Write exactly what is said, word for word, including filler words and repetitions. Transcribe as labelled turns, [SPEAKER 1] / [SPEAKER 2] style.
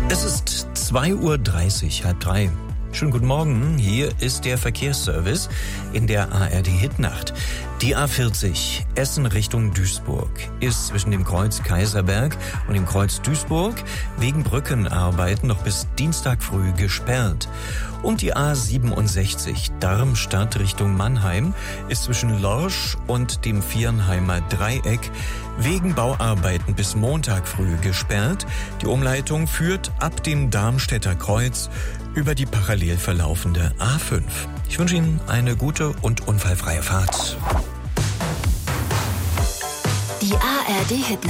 [SPEAKER 1] Es ist zwei Uhr dreißig, halb drei. Schönen guten Morgen, hier ist der Verkehrsservice in der A R D-Hitnacht. Die A vierzig, Essen Richtung Duisburg, ist zwischen dem Kreuz Kaiserberg und dem Kreuz Duisburg wegen Brückenarbeiten noch bis Dienstag früh gesperrt. Und die A siebenundsechzig, Darmstadt Richtung Mannheim, ist zwischen Lorsch und dem Viernheimer Dreieck wegen Bauarbeiten bis Montag früh gesperrt. Die Umleitung führt ab dem Darmstädter Kreuz über die parallel verlaufende A fünf. Ich wünsche Ihnen eine gute und unfallfreie Fahrt.
[SPEAKER 2] Die A R D-Hitnacht.